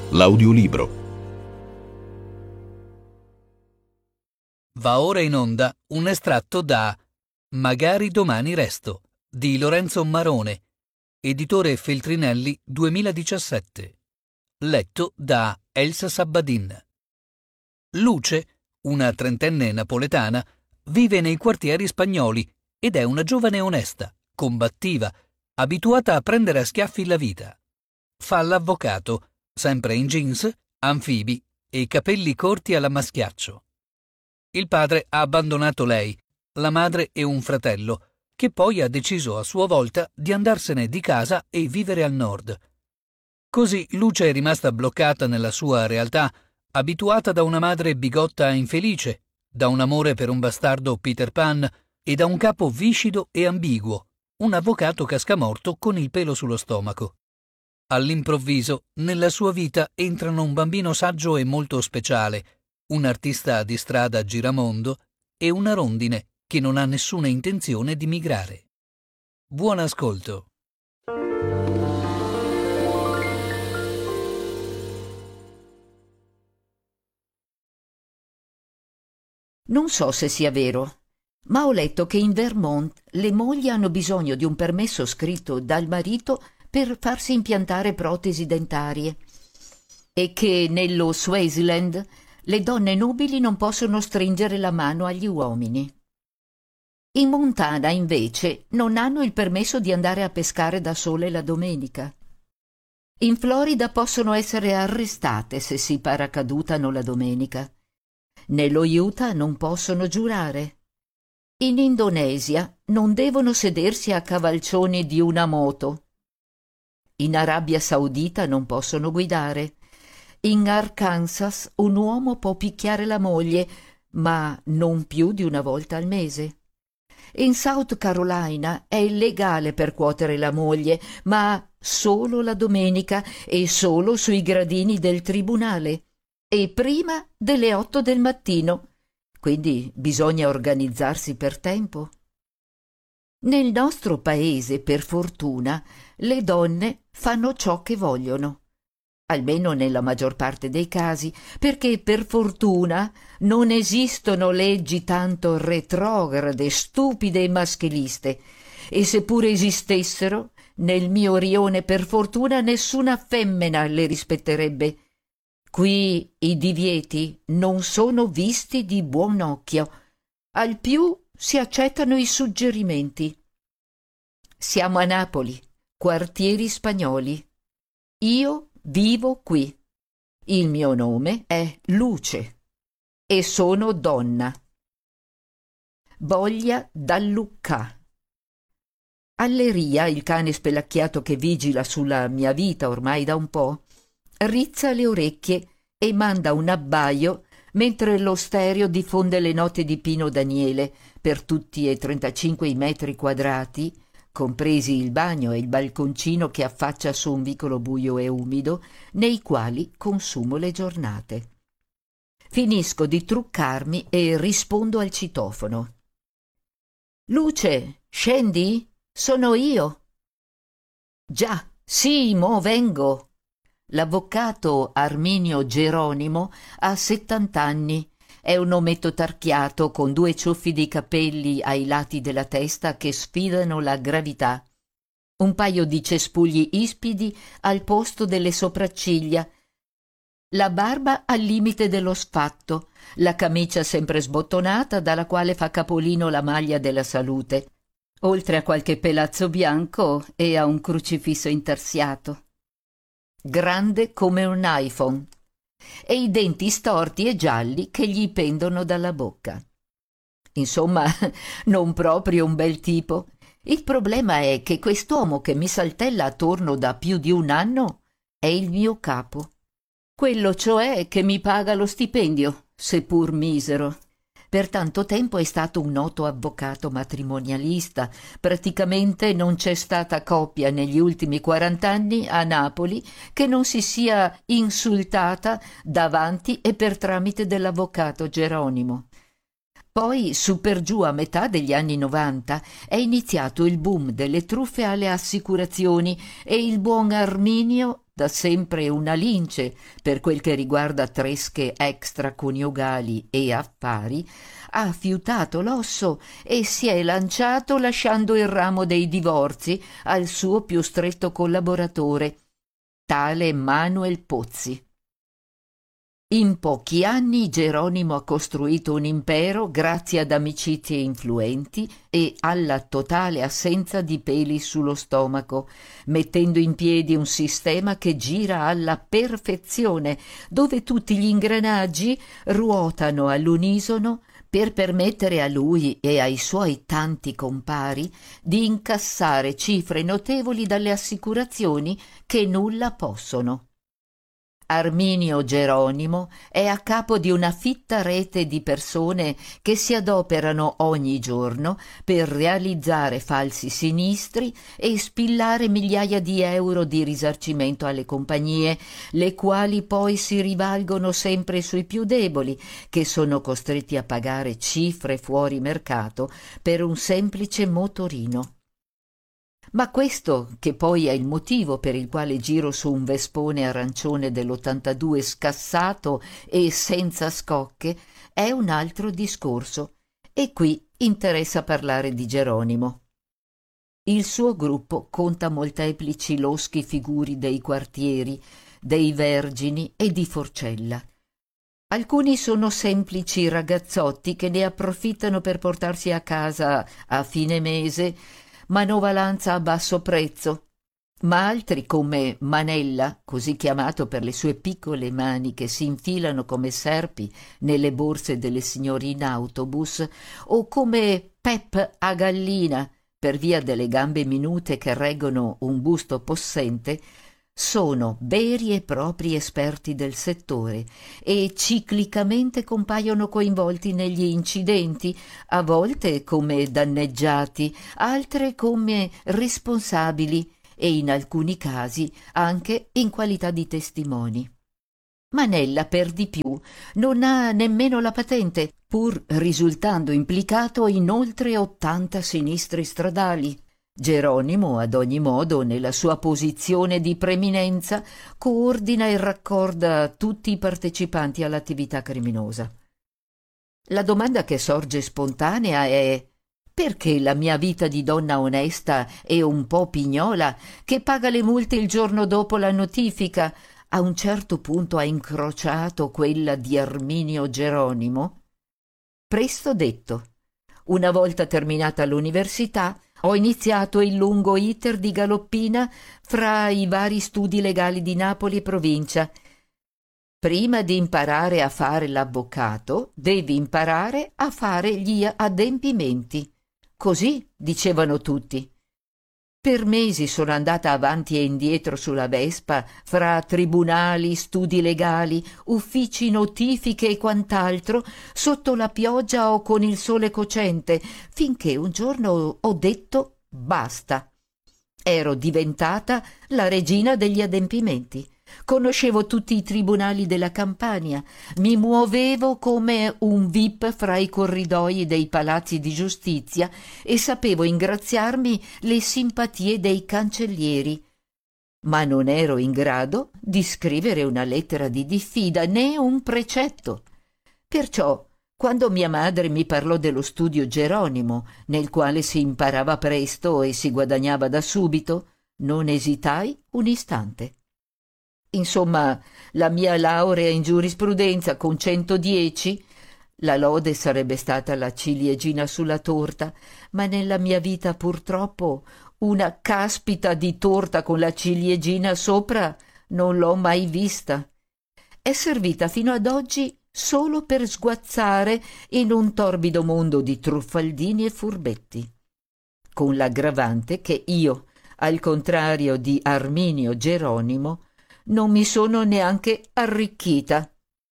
L'audiolibro. Va ora in onda un estratto da Magari domani resto di Lorenzo Marone, editore Feltrinelli 2017, letto da Elsa Sabbadin. Luce, una trentenne napoletana, vive nei quartieri spagnoli ed è una giovane onesta, combattiva, abituata a prendere a schiaffi la vita. Fa l'avvocato, sempre in jeans, anfibi e capelli corti alla Maschiaccio. Il padre ha abbandonato lei, la madre e un fratello, che poi ha deciso a sua volta di andarsene di casa e vivere al nord. Così Luce è rimasta bloccata nella sua realtà, abituata da una madre bigotta e infelice, da un amore per un bastardo Peter Pan e da un capo viscido e ambiguo, un avvocato cascamorto con il pelo sullo stomaco. All'improvviso, nella sua vita entrano un bambino saggio e molto speciale, un artista di strada giramondo e una rondine che non ha nessuna intenzione di migrare. Buon ascolto. Non so se sia vero, ma ho letto che in Vermont le mogli hanno bisogno di un permesso scritto dal marito per farsi impiantare protesi dentarie e che nello Swaziland le donne nubili non possono stringere la mano agli uomini. In Montana, invece, non hanno il permesso di andare a pescare da sole la domenica. In Florida possono essere arrestate se si paracadutano la domenica. Nello Utah non possono giurare. In Indonesia non devono sedersi a cavalcioni di una moto. In Arabia Saudita non possono guidare. In Arkansas un uomo può picchiare la moglie, ma non più di una volta al mese. In South Carolina è illegale percuotere la moglie, ma solo la domenica e solo sui gradini del tribunale e prima delle 8 del mattino, quindi bisogna organizzarsi per tempo. Nel nostro paese, per fortuna, le donne fanno ciò che vogliono, almeno nella maggior parte dei casi, perché per fortuna non esistono leggi tanto retrograde, stupide e maschiliste, e seppure esistessero, nel mio rione per fortuna nessuna femmina le rispetterebbe. Qui i divieti non sono visti di buon occhio, al più si accettano i suggerimenti. Siamo a Napoli, quartieri spagnoli. Io vivo qui. Il mio nome è Luce e sono donna. Voglia da Lucca. Alleria, il cane spelacchiato che vigila sulla mia vita ormai da un po', rizza le orecchie e manda un abbaio mentre lo stereo diffonde le note di Pino Daniele per tutti e 35 i metri quadrati, compresi il bagno e il balconcino che affaccia su un vicolo buio e umido, nei quali consumo le giornate. Finisco di truccarmi e rispondo al citofono. «Luce, scendi? Sono io!» «Già, sì, mo vengo!» L'avvocato Arminio Geronimo ha 70 anni, è un ometto tarchiato con 2 ciuffi di capelli ai lati della testa che sfidano la gravità, un paio di cespugli ispidi al posto delle sopracciglia, la barba al limite dello sfatto, la camicia sempre sbottonata dalla quale fa capolino la maglia della salute, oltre a qualche pelazzo bianco e a un crocifisso intarsiato. Grande come un iPhone, e i denti storti e gialli che gli pendono dalla bocca. Insomma, non proprio un bel tipo. Il problema è che quest'uomo che mi saltella attorno da più di un anno è il mio capo. Quello cioè che mi paga lo stipendio, seppur misero. Per tanto tempo è stato un noto avvocato matrimonialista. Praticamente non c'è stata coppia negli ultimi 40 anni a Napoli che non si sia insultata davanti e per tramite dell'avvocato Geronimo. Poi, su per giù a metà degli anni 90, è iniziato il boom delle truffe alle assicurazioni e il buon Arminio da sempre una lince per quel che riguarda tresche extraconiugali e affari, ha fiutato l'osso e si è lanciato lasciando il ramo dei divorzi al suo più stretto collaboratore, tale Manuel Pozzi. In pochi anni Geronimo ha costruito un impero grazie ad amicizie influenti e alla totale assenza di peli sullo stomaco, mettendo in piedi un sistema che gira alla perfezione, dove tutti gli ingranaggi ruotano all'unisono per permettere a lui e ai suoi tanti compari di incassare cifre notevoli dalle assicurazioni che nulla possono. Arminio Geronimo è a capo di una fitta rete di persone che si adoperano ogni giorno per realizzare falsi sinistri e spillare migliaia di euro di risarcimento alle compagnie, le quali poi si rivalgono sempre sui più deboli, che sono costretti a pagare cifre fuori mercato per un semplice motorino. Ma questo, che poi è il motivo per il quale giro su un vespone arancione dell'82 scassato e senza scocche, è un altro discorso, e qui interessa parlare di Geronimo. Il suo gruppo conta molteplici loschi figuri dei quartieri, dei Vergini e di Forcella. Alcuni sono semplici ragazzotti che ne approfittano per portarsi a casa a fine mese manovalanza a basso prezzo, ma altri come Manella, così chiamato per le sue piccole mani che si infilano come serpi nelle borse delle signore in autobus, o come Pep a gallina, per via delle gambe minute che reggono un busto possente, sono veri e propri esperti del settore e ciclicamente compaiono coinvolti negli incidenti, a volte come danneggiati, altre come responsabili e in alcuni casi anche in qualità di testimoni. Manella, per di più, non ha nemmeno la patente, pur risultando implicato in oltre 80 sinistri stradali. Geronimo, ad ogni modo, nella sua posizione di preminenza, coordina e raccorda tutti i partecipanti all'attività criminosa. La domanda che sorge spontanea è: perché la mia vita di donna onesta e un po' pignola, che paga le multe il giorno dopo la notifica, a un certo punto ha incrociato quella di Arminio Geronimo? Presto detto. Una volta terminata l'università, ho iniziato il lungo iter di galoppina fra i vari studi legali di Napoli e provincia. Prima di imparare a fare l'avvocato, devi imparare a fare gli adempimenti. Così dicevano tutti. Per mesi sono andata avanti e indietro sulla Vespa, fra tribunali, studi legali, uffici notifiche e quant'altro, sotto la pioggia o con il sole cocente, finché un giorno ho detto basta. Ero diventata la regina degli adempimenti. Conoscevo tutti i tribunali della Campania, mi muovevo come un VIP fra i corridoi dei palazzi di giustizia e sapevo ingraziarmi le simpatie dei cancellieri, ma non ero in grado di scrivere una lettera di diffida né un precetto. Perciò, quando mia madre mi parlò dello studio Geronimo, nel quale si imparava presto e si guadagnava da subito, non esitai un istante. Insomma, la mia laurea in giurisprudenza con 110, la lode sarebbe stata la ciliegina sulla torta, ma nella mia vita purtroppo una caspita di torta con la ciliegina sopra non l'ho mai vista. È servita fino ad oggi solo per sguazzare in un torbido mondo di truffaldini e furbetti, con l'aggravante che io, al contrario di Arminio Geronimo, non mi sono neanche arricchita.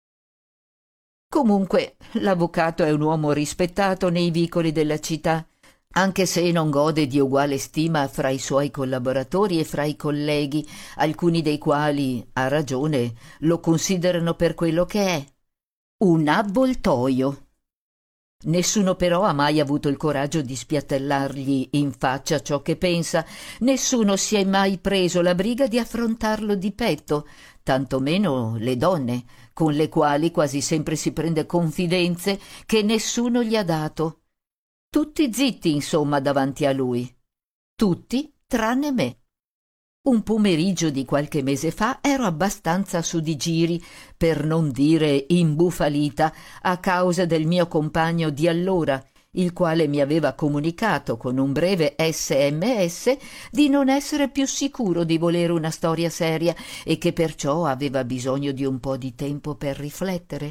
Comunque, l'avvocato è un uomo rispettato nei vicoli della città, anche se non gode di uguale stima fra i suoi collaboratori e fra i colleghi, alcuni dei quali, a ragione, lo considerano per quello che è, un avvoltoio. Nessuno però ha mai avuto il coraggio di spiattellargli in faccia ciò che pensa, nessuno si è mai preso la briga di affrontarlo di petto, tantomeno le donne, con le quali quasi sempre si prende confidenze che nessuno gli ha dato. Tutti zitti, insomma, davanti a lui. Tutti tranne me. Un pomeriggio di qualche mese fa ero abbastanza su di giri, per non dire imbufalita, a causa del mio compagno di allora, il quale mi aveva comunicato con un breve SMS di non essere più sicuro di volere una storia seria e che perciò aveva bisogno di un po' di tempo per riflettere.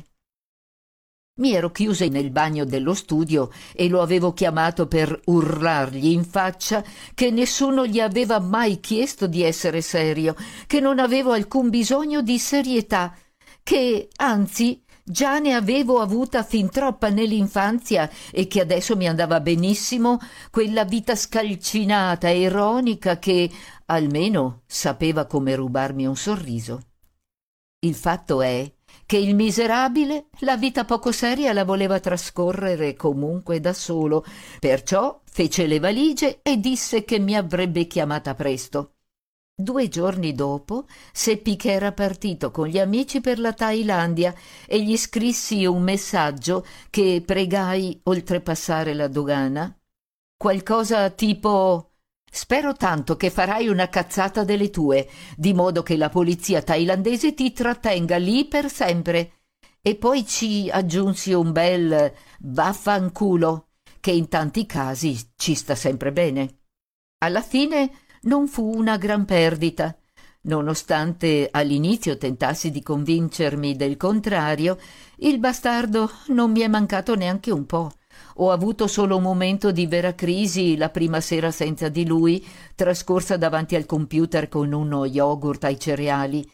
Mi ero chiusa nel bagno dello studio e lo avevo chiamato per urlargli in faccia che nessuno gli aveva mai chiesto di essere serio, che non avevo alcun bisogno di serietà, che, anzi, già ne avevo avuta fin troppa nell'infanzia e che adesso mi andava benissimo quella vita scalcinata e ironica che, almeno, sapeva come rubarmi un sorriso. Il fatto è che il miserabile la vita poco seria la voleva trascorrere comunque da solo, perciò fece le valigie e disse che mi avrebbe chiamata presto. 2 giorni dopo seppi che era partito con gli amici per la Thailandia e gli scrissi un messaggio che pregai oltrepassare la dogana. Qualcosa tipo: «Spero tanto che farai una cazzata delle tue, di modo che la polizia thailandese ti trattenga lì per sempre». E poi ci aggiunsi un bel «vaffanculo», che in tanti casi ci sta sempre bene. Alla fine non fu una gran perdita. Nonostante all'inizio tentassi di convincermi del contrario, il bastardo non mi è mancato neanche un po'. Ho avuto solo un momento di vera crisi la prima sera senza di lui, trascorsa davanti al computer con uno yogurt ai cereali.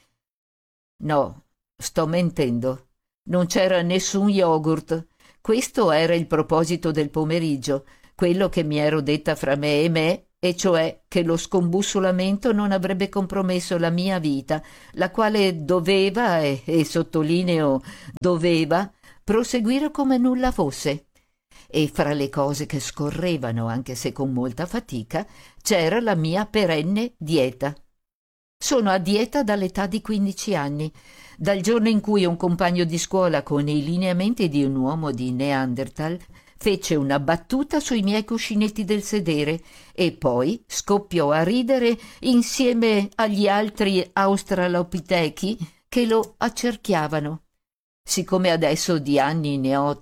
No, sto mentendo. Non c'era nessun yogurt. Questo era il proposito del pomeriggio, quello che mi ero detta fra me, e cioè che lo scombussolamento non avrebbe compromesso la mia vita, la quale doveva, e sottolineo doveva, proseguire come nulla fosse. E fra le cose che scorrevano, anche se con molta fatica, c'era la mia perenne dieta. Sono a dieta dall'età di 15 anni, dal giorno in cui un compagno di scuola con i lineamenti di un uomo di Neanderthal fece una battuta sui miei cuscinetti del sedere e poi scoppiò a ridere insieme agli altri australopitechi che lo accerchiavano. Siccome adesso di anni ne ho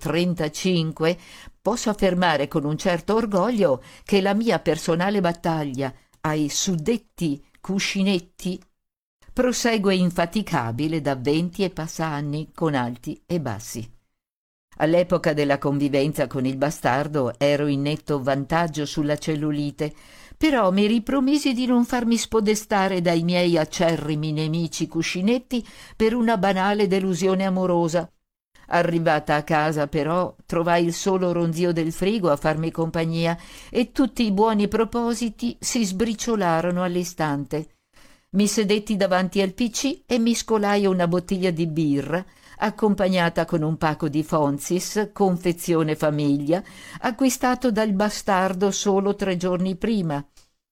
35, posso affermare con un certo orgoglio che la mia personale battaglia ai suddetti cuscinetti prosegue infaticabile da 20 e passa anni, con alti e bassi. All'epoca della convivenza con il bastardo ero in netto vantaggio sulla cellulite, però mi ripromisi di non farmi spodestare dai miei acerrimi nemici cuscinetti per una banale delusione amorosa. Arrivata a casa, però, trovai il solo ronzio del frigo a farmi compagnia e tutti i buoni propositi si sbriciolarono all'istante. Mi sedetti davanti al PC e mi scolai una bottiglia di birra, accompagnata con un pacco di Fonzis, confezione famiglia, acquistato dal bastardo solo 3 giorni prima.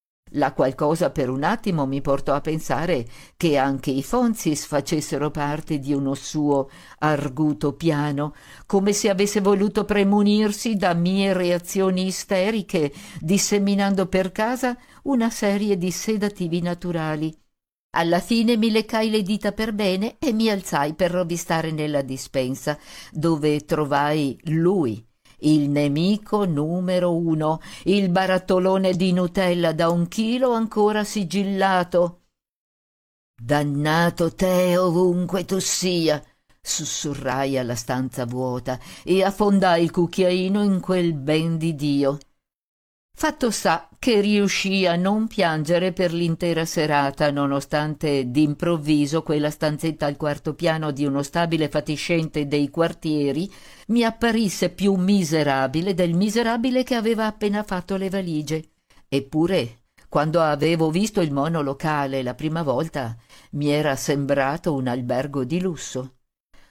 La qual cosa per un attimo mi portò a pensare che anche i Fonzis facessero parte di uno suo arguto piano, come se avesse voluto premunirsi da mie reazioni isteriche, disseminando per casa una serie di sedativi naturali. Alla fine mi leccai le dita per bene e mi alzai per rovistare nella dispensa, dove trovai lui, il nemico numero 1, il barattolone di Nutella da 1 chilo ancora sigillato. «Dannato te ovunque tu sia!» sussurrai alla stanza vuota e affondai il cucchiaino in quel ben di Dio. Fatto sta che riuscii a non piangere per l'intera serata, nonostante d'improvviso quella stanzetta al 4º piano di uno stabile fatiscente dei quartieri mi apparisse più miserabile del miserabile che aveva appena fatto le valigie. Eppure, quando avevo visto il monolocale la prima volta, mi era sembrato un albergo di lusso.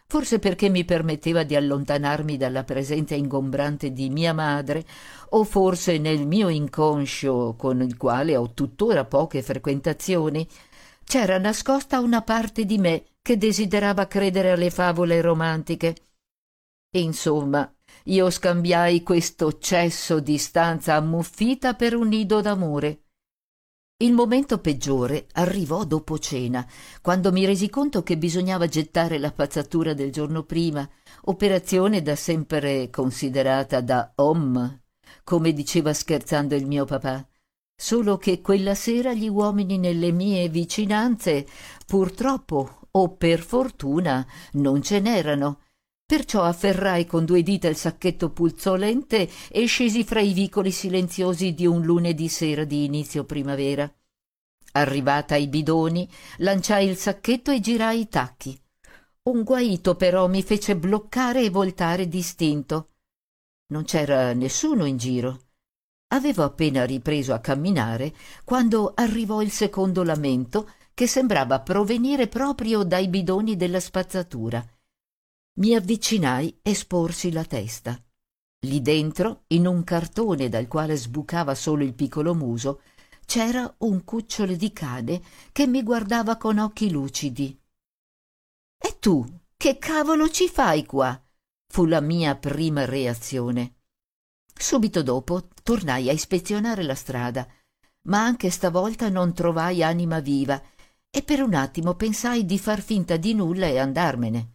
forse perché mi permetteva di allontanarmi dalla presenza ingombrante di mia madre, o forse nel mio inconscio, con il quale ho tuttora poche frequentazioni, c'era nascosta una parte di me che desiderava credere alle favole romantiche. Insomma, io scambiai questo cesso di stanza ammuffita per un nido d'amore. Il momento peggiore arrivò dopo cena, quando mi resi conto che bisognava gettare la pazzatura del giorno prima, operazione da sempre considerata da homme, come diceva scherzando il mio papà. Solo che quella sera gli uomini nelle mie vicinanze, purtroppo o per fortuna, non ce n'erano. Perciò afferrai con 2 dita il sacchetto puzzolente e scesi fra i vicoli silenziosi di un lunedì sera di inizio primavera. Arrivata ai bidoni, lanciai il sacchetto e girai i tacchi. Un guaito però mi fece bloccare e voltare distinto. Non c'era nessuno in giro. Avevo appena ripreso a camminare quando arrivò il secondo lamento, che sembrava provenire proprio dai bidoni della spazzatura. Mi avvicinai e sporsi la testa. Lì dentro, in un cartone dal quale sbucava solo il piccolo muso, c'era un cucciolo di cane che mi guardava con occhi lucidi. «E tu, che cavolo ci fai qua?» fu la mia prima reazione. Subito dopo tornai a ispezionare la strada, ma anche stavolta non trovai anima viva e per un attimo pensai di far finta di nulla e andarmene.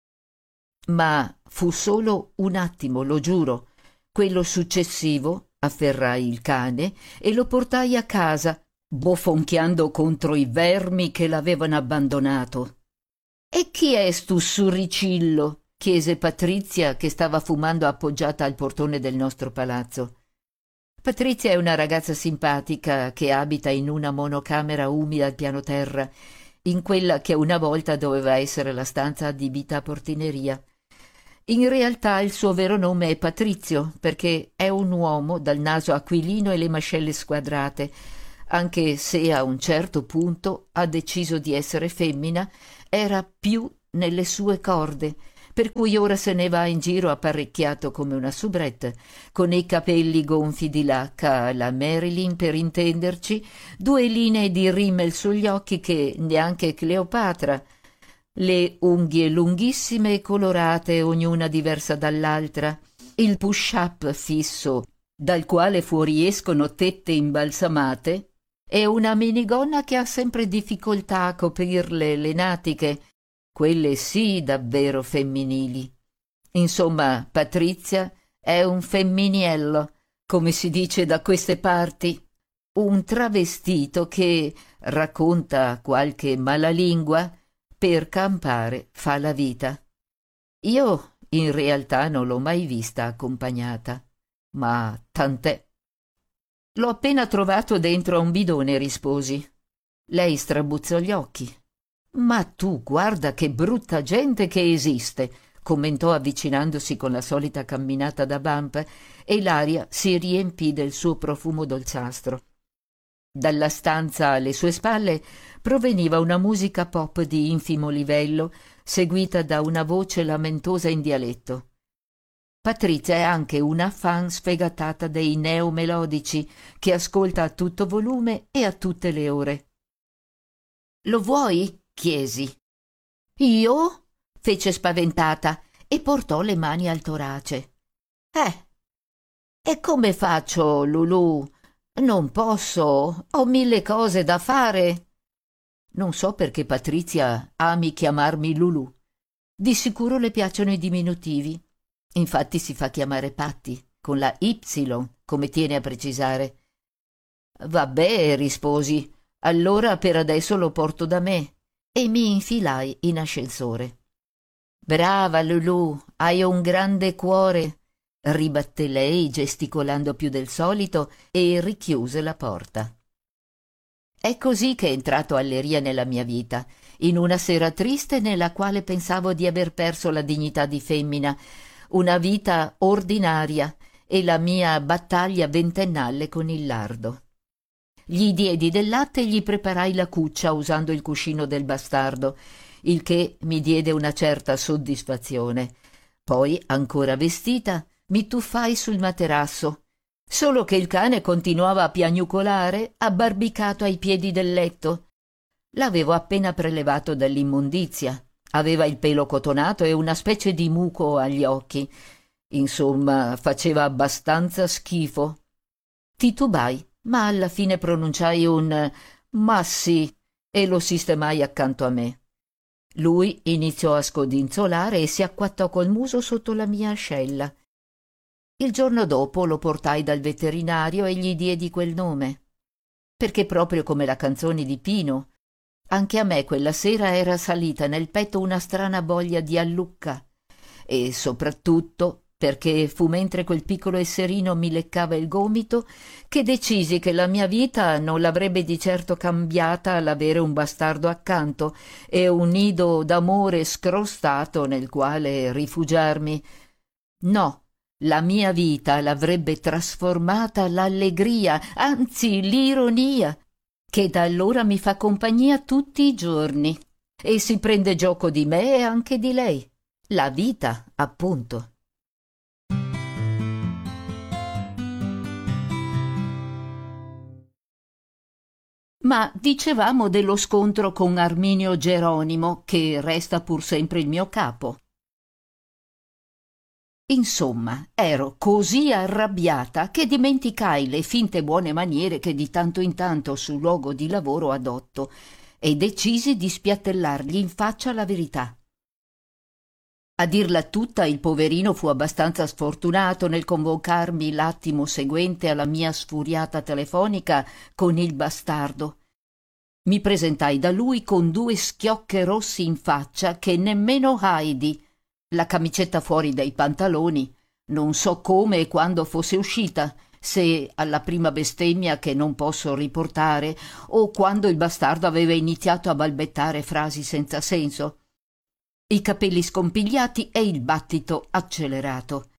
Ma fu solo un attimo, lo giuro. Quello successivo afferrai il cane e lo portai a casa, bofonchiando contro i vermi che l'avevano abbandonato. «E chi è stu surricillo?» chiese Patrizia, che stava fumando appoggiata al portone del nostro palazzo. Patrizia è una ragazza simpatica che abita in una monocamera umida al piano terra, in quella che una volta doveva essere la stanza adibita a portineria. In realtà il suo vero nome è Patrizio, perché è un uomo dal naso aquilino e le mascelle squadrate, anche se a un certo punto ha deciso di essere femmina, era più nelle sue corde, per cui ora se ne va in giro apparecchiato come una soubrette, con i capelli gonfi di lacca alla Marilyn, per intenderci, 2 linee di rímel sugli occhi che neanche Cleopatra, le unghie lunghissime e colorate, ognuna diversa dall'altra, il push-up fisso, dal quale fuoriescono tette imbalsamate, e una minigonna che ha sempre difficoltà a coprirle le natiche, quelle sì davvero femminili. Insomma, Patrizia è un femminiello, come si dice da queste parti, un travestito che, racconta qualche malalingua, per campare fa la vita. Io in realtà non l'ho mai vista accompagnata, ma tant'è. «L'ho appena trovato dentro a un bidone», risposi. Lei strabuzzò gli occhi. «Ma tu guarda che brutta gente che esiste», commentò avvicinandosi con la solita camminata da vamp, e l'aria si riempì del suo profumo dolciastro. Dalla stanza alle sue spalle proveniva una musica pop di infimo livello, seguita da una voce lamentosa in dialetto. Patrizia è anche una fan sfegatata dei neomelodici, che ascolta a tutto volume e a tutte le ore. «Lo vuoi?» chiesi. «Io?» fece spaventata e portò le mani al torace. E come faccio, Lulù? Non posso, ho 1000 cose da fare». Non so perché Patrizia ami chiamarmi Lulù. Di sicuro le piacciono i diminutivi. Infatti si fa chiamare Patti, con la Y, come tiene a precisare. «Vabbè», risposi, «allora per adesso lo porto da me», e mi infilai in ascensore. «Brava, Lulù, hai un grande cuore», ribatté lei gesticolando più del solito e richiuse la porta. È così che è entrato Alleria nella mia vita, in una sera triste nella quale pensavo di aver perso la dignità di femmina, una vita ordinaria e la mia battaglia ventennale con il lardo. Gli diedi del latte e gli preparai la cuccia usando il cuscino del bastardo, il che mi diede una certa soddisfazione. Poi, ancora vestita, mi tuffai sul materasso, solo che il cane continuava a piagnucolare abbarbicato ai piedi del letto. L'avevo appena prelevato dall'immondizia, aveva il pelo cotonato e una specie di muco agli occhi. Insomma, faceva abbastanza schifo. Titubai, ma alla fine pronunciai un «ma sì» e lo sistemai accanto a me. Lui iniziò a scodinzolare e si acquattò col muso sotto la mia ascella. Il giorno dopo lo portai dal veterinario e gli diedi quel nome, perché proprio come la canzone di Pino, anche a me quella sera era salita nel petto una strana voglia di allucca, e soprattutto perché fu mentre quel piccolo esserino mi leccava il gomito che decisi che la mia vita non l'avrebbe di certo cambiata l'avere un bastardo accanto e un nido d'amore scrostato nel quale rifugiarmi. No, la mia vita l'avrebbe trasformata l'allegria, anzi l'ironia, che da allora mi fa compagnia tutti i giorni e si prende gioco di me e anche di lei. La vita, appunto. Ma dicevamo dello scontro con Arminio Geronimo, che resta pur sempre il mio capo. Insomma, ero così arrabbiata che dimenticai le finte buone maniere che di tanto in tanto sul luogo di lavoro adotto e decisi di spiattellargli in faccia la verità. A dirla tutta, il poverino fu abbastanza sfortunato nel convocarmi l'attimo seguente alla mia sfuriata telefonica con il bastardo. Mi presentai da lui con 2 schiocche rossi in faccia che nemmeno Heidi, la camicetta fuori dai pantaloni, non so come e quando fosse uscita, se alla prima bestemmia che non posso riportare o quando il bastardo aveva iniziato a balbettare frasi senza senso. I capelli scompigliati e il battito accelerato.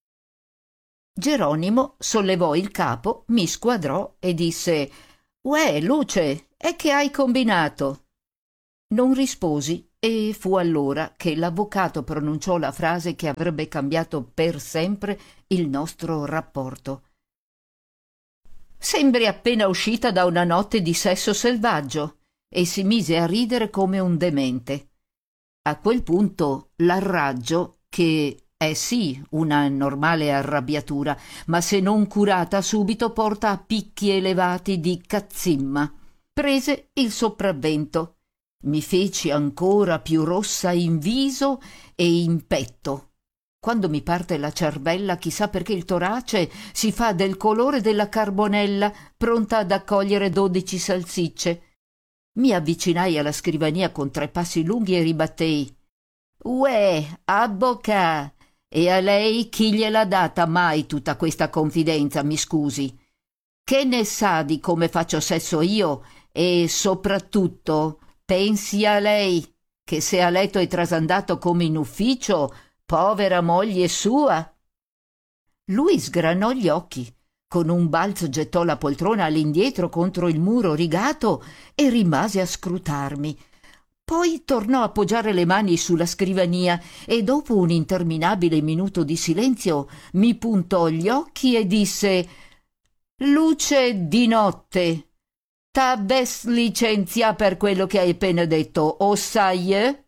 Geronimo sollevò il capo, mi squadrò e disse: «Uè, Luce, e che hai combinato?» Non risposi e fu allora che l'avvocato pronunciò la frase che avrebbe cambiato per sempre il nostro rapporto. «Sembri appena uscita da una notte di sesso selvaggio», e si mise a ridere come un demente. A quel punto l'arraggio, che è sì una normale arrabbiatura, ma se non curata subito porta a picchi elevati di cazzimma, prese il sopravvento. Mi feci ancora più rossa in viso e in petto. Quando mi parte la cervella, chissà perché il torace si fa del colore della carbonella, pronta ad accogliere 12 salsicce. Mi avvicinai alla scrivania con 3 passi lunghi e ribattei: «Uè, abbocà! E a lei chi gliel'ha data mai tutta questa confidenza, mi scusi? Che ne sa di come faccio sesso io? E soprattutto pensi a lei, che se a letto è trasandato come in ufficio, povera moglie sua!» Lui sgranò gli occhi. Con un balzo gettò la poltrona all'indietro contro il muro rigato e rimase a scrutarmi. Poi tornò a appoggiare le mani sulla scrivania e dopo un interminabile minuto di silenzio mi puntò gli occhi e disse: «Luce di notte, t'abbes licenzia per quello che hai appena detto, o sai?»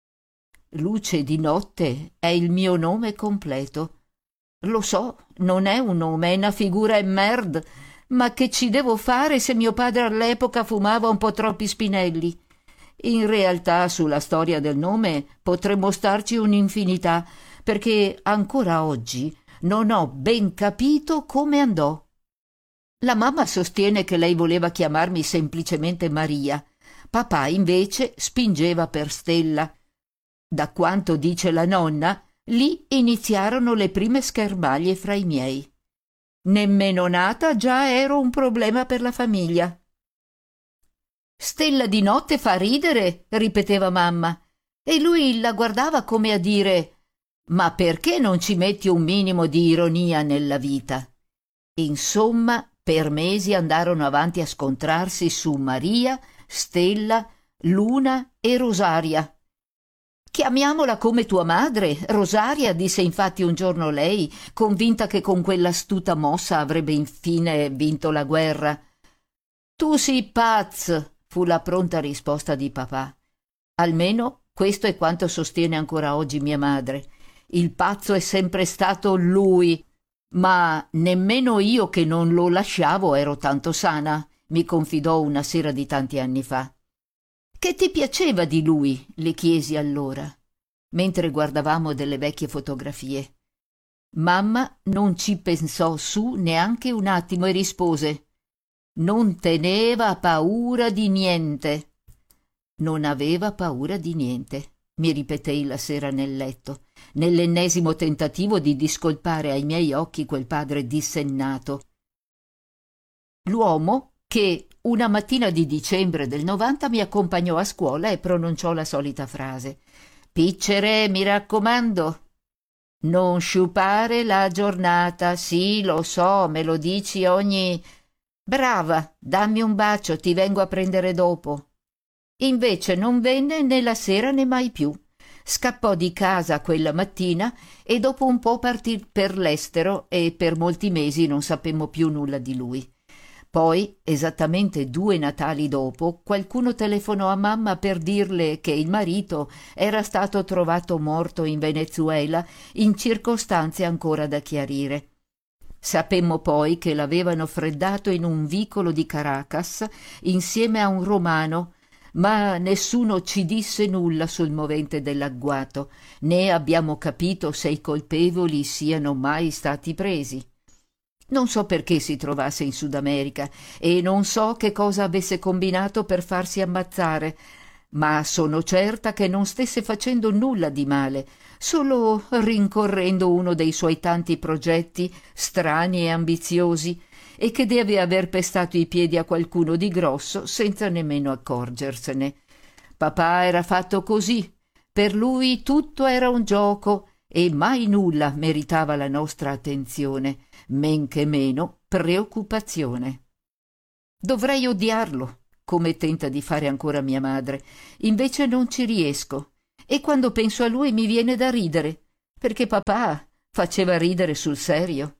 Luce di notte è il mio nome completo. Lo so, non è un nome, è una figura e merd, ma che ci devo fare se mio padre all'epoca fumava un po' troppi spinelli? In realtà sulla storia del nome potremmo starci un'infinità, perché ancora oggi non ho ben capito come andò. La mamma sostiene che lei voleva chiamarmi semplicemente Maria, papà invece spingeva per Stella. Da quanto dice la nonna, lì iniziarono le prime schermaglie fra i miei. Nemmeno nata già ero un problema per la famiglia. «Stella di notte fa ridere», ripeteva mamma, e lui la guardava come a dire: «Ma perché non ci metti un minimo di ironia nella vita?» Insomma, per mesi andarono avanti a scontrarsi su Maria, Stella, Luna e Rosaria. Chiamiamola come tua madre, Rosaria, disse infatti un giorno lei, convinta che con quell'astuta mossa avrebbe infine vinto la guerra. Tu sii pazz, fu la pronta risposta di papà. Almeno questo è quanto sostiene ancora oggi mia madre. Il pazzo è sempre stato lui, ma nemmeno io che non lo lasciavo ero tanto sana, mi confidò una sera di tanti anni fa. Che ti piaceva di lui? Le chiesi allora, mentre guardavamo delle vecchie fotografie. Mamma non ci pensò su neanche un attimo e rispose: non teneva paura di niente. Non aveva paura di niente, mi ripetei la sera nel letto, nell'ennesimo tentativo di discolpare ai miei occhi quel padre dissennato. L'uomo che una mattina di dicembre del 90 mi accompagnò a scuola e pronunciò la solita frase: «Piccere, mi raccomando, non sciupare la giornata, sì, lo so, me lo dici ogni... Brava, dammi un bacio, ti vengo a prendere dopo». Invece non venne né la sera né mai più. Scappò di casa quella mattina e dopo un po' partì per l'estero e per molti mesi non sapemmo più nulla di lui. Poi, esattamente 2 Natali dopo, qualcuno telefonò a mamma per dirle che il marito era stato trovato morto in Venezuela in circostanze ancora da chiarire. Sapemmo poi che l'avevano freddato in un vicolo di Caracas insieme a un romano, ma nessuno ci disse nulla sul movente dell'agguato, né abbiamo capito se i colpevoli siano mai stati presi. Non so perché si trovasse in Sud America e non so che cosa avesse combinato per farsi ammazzare, ma sono certa che non stesse facendo nulla di male, solo rincorrendo uno dei suoi tanti progetti strani e ambiziosi, e che deve aver pestato i piedi a qualcuno di grosso senza nemmeno accorgersene. Papà era fatto così, per lui tutto era un gioco e mai nulla meritava la nostra attenzione, men che meno preoccupazione. Dovrei odiarlo, come tenta di fare ancora mia madre, invece non ci riesco, e quando penso a lui mi viene da ridere, perché papà faceva ridere sul serio.